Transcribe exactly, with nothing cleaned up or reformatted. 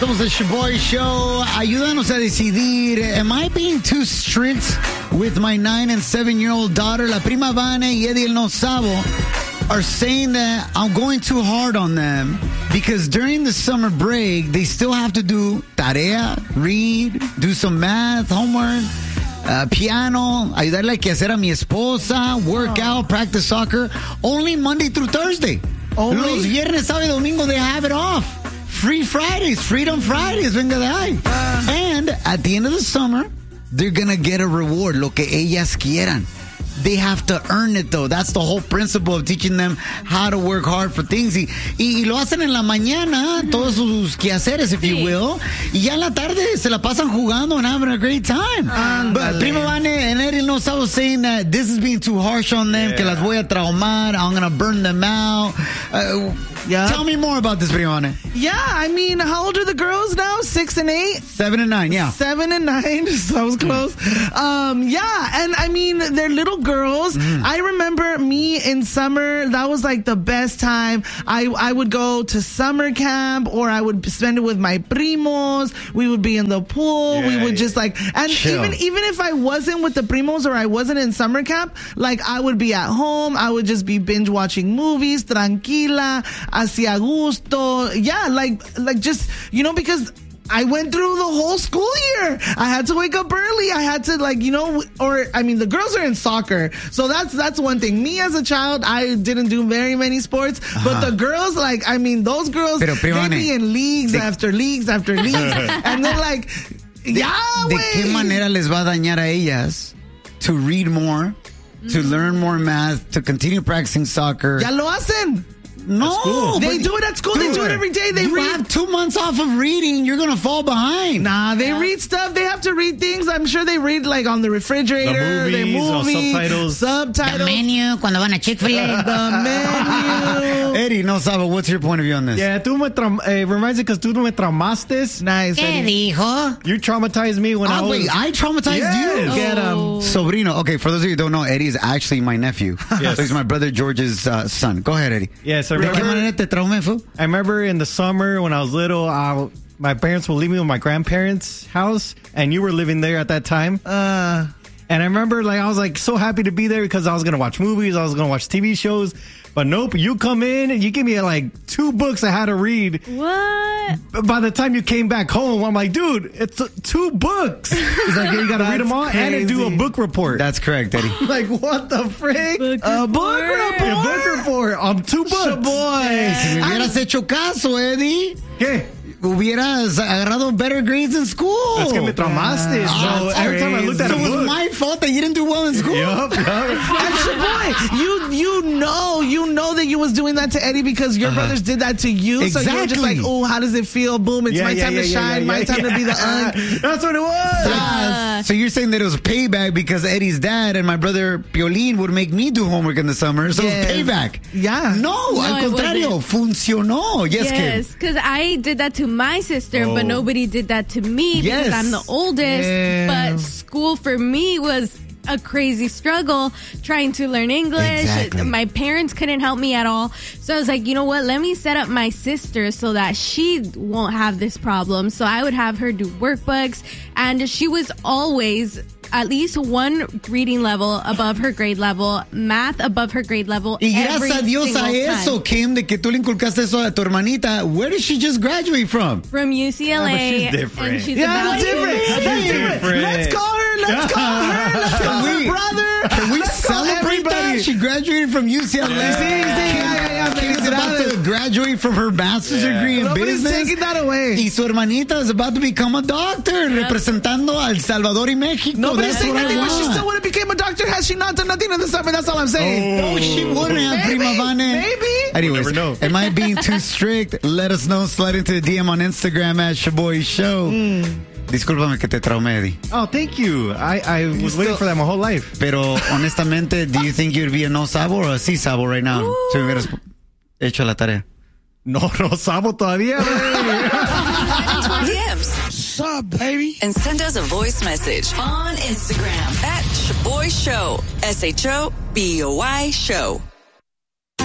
Somos el Shaboy Show. Ayúdanos a decidir. Am I being too strict with my nine and seven year old daughter? La prima Vane y Eddie el No Sabo are saying that I'm going too hard on them because during the summer break, they still have to do tarea, read, do some math, homework, uh, piano, ayudarle a que hacer a mi esposa, work out, practice soccer, only Monday through Thursday. Only? Los viernes, sábado y domingo, they have it off. Free Fridays, Freedom Fridays, venga de ahí. Uh, and at the end of the summer, they're going to get a reward, lo que ellas quieran. They have to earn it, though. That's the whole principle of teaching them how to work hard for things. Y, y, y lo hacen en la mañana, todos sus quehaceres, if sí. you will. Y ya en la tarde se la pasan jugando and having a great time. Andale. But Prima Vane and Eddie No Sabo saying that this is being too harsh on them, yeah. que las voy a traumar, I'm going to burn them out. Uh, yeah. Tell me more about this, Prima Vane. Yeah, I mean, how old are the girls now? Six and eight? Seven and nine, yeah. Seven and nine, so I was close. Mm. Um, yeah, and I mean, they're little girls. Mm. I remember me in summer, that was like the best time. I, I would go to summer camp or I would spend it with my primos. We would be in the pool. Yeah, we would just like, and chill. even even if I wasn't with the primos or I wasn't in summer camp, like I would be at home. I would just be binge watching movies, tranquila, hacia gusto. Yeah, like, like just, you know, because I went through the whole school year. I had to wake up early. I had to, like, you know, or, I mean, the girls are in soccer. So that's, that's one thing. Me as a child, I didn't do very many sports. Uh-huh. But the girls, like, I mean, those girls, Pero, they be in leagues de, after leagues after leagues. And they're like, de, yeah, ¿De qué manera les va a dañar a ellas to read more, to mm. learn more math, to continue practicing soccer? Ya lo hacen. No, they do it at school. Dude, they do it every day. They you read. have two months off of reading. You're gonna fall behind. Nah, they yeah. read stuff. They have to read things. I'm sure they read like on the refrigerator. The movies, movies subtitles. Subtitles. The menu cuando van a Chick-fil-A. The menu. Eddie, no sabe. What's your point of view on this? Yeah, tú me tra- eh, reminds me because tú me traumaste. Nice. ¿Qué Eddie. dijo? You traumatized me when oh, I was. Wait, I traumatized yes. you. Oh. Get him, sobrino. Okay, for those of you who don't know, Eddie is actually my nephew. Yes. So he's my brother George's uh, son. Go ahead, Eddie. Yes, I remember. I remember in the summer when I was little, I, my parents would leave me with my grandparents' house, and you were living there at that time. Uh, and I remember, like, I was like so happy to be there because I was gonna watch movies, I was gonna watch T V shows. But nope, you come in and you give me like two books I had to read. What? By the time you came back home, I'm like, dude, it's uh, two books. It's like, you got to read them all crazy. And do a book report. That's correct, Eddie. Like, what the frick? Book a book report. A book report on two books. Boy, si me hubieras hecho caso, Eddie. ¿Qué? Hubieras agarrado better grades in school. That's que me traumaste. Yeah. So oh, every time I looked at so a book. It was my fault that you didn't do well in school. Yup, yup. Actually, boy, you you know you know that you was doing that to Eddie because your uh-huh. brothers did that to you. Exactly. So you were just like, oh, how does it feel? Boom, it's yeah, my yeah, time yeah, to yeah, shine. Yeah, my yeah, time yeah. to be the un. That's what it was. Uh, so you're saying that it was payback because Eddie's dad and my brother Piolín would make me do homework in the summer. So yes. it was payback. Yeah. No, no al contrario, funcionó. Yes, Yes, because I did that to my sister, oh. but nobody did that to me yes. because I'm the oldest. Yeah. But school for me was a crazy struggle trying to learn English. Exactly. My parents couldn't help me at all. So I was like, you know what? Let me set up my sister so that she won't have this problem. So I would have her do workbooks, and she was always at least one reading level above her grade level, math above her grade level. Y gracias a Dios a eso, time. Kim, de que tú le inculcaste eso a tu hermanita. Where did she just graduate from? From U C L A. Yeah, but she's different. And she's yeah, about that's different. That's different. different. Let's call her. Let's call her. Let's call her brother. Can we Let's celebrate that? She graduated from U C L A. Yeah. Sí, sí, yeah, yeah, Kim is about to graduate from her master's yeah. degree in Nobody's business. taking that away. Y su hermanita is about to become a doctor, yep. representando a El Salvador y México. Nobody's saying nothing, but she still would have became a doctor had she not done nothing in the summer. That's all I'm saying. Oh, no, she wouldn't have, maybe, Prima Vane. Maybe. Anyways, we'll never know. Am I being too strict? Let us know. Slide into the D M on Instagram at Shaboy Show. Mm. Discúlpame que te traumé, Eddie. Oh, thank you. I, I was still waiting for that my whole life. Pero, honestamente, do you think you'd be a no sabo or a sí sabo right now? Ooh. Si hubieras hecho la tarea. No, no sabo todavía. D Ms. Sup, baby? And send us a voice message on Instagram at Shaboy Show. S H O B O Y Show.